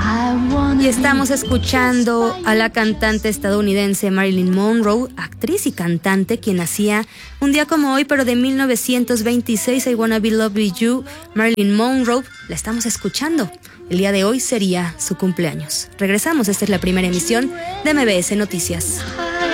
Y estamos escuchando a la cantante estadounidense Marilyn Monroe, actriz y cantante, quien nacía un día como hoy, pero de 1926. I Wanna Be Loved With You, Marilyn Monroe, la estamos escuchando. El día de hoy sería su cumpleaños. Regresamos, esta es la primera emisión de MBS Noticias.